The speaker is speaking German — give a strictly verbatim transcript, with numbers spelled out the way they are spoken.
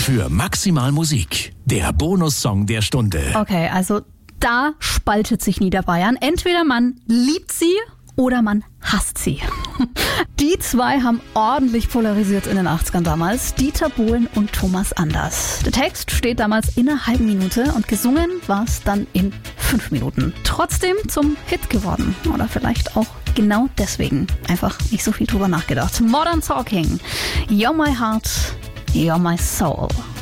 für Maximal Musik, der Bonussong der Stunde. Okay, also da spaltet sich Niederbayern. Entweder man liebt sie oder man hasst sie. Die zwei haben ordentlich polarisiert in den achtzigern damals. Dieter Bohlen und Thomas Anders. Der Text steht damals in einer halben Minute und gesungen war es dann in fünf Minuten. Trotzdem zum Hit geworden. Oder vielleicht auch genau deswegen. Einfach nicht so viel drüber nachgedacht. Modern Talking. You're my heart, you're my soul.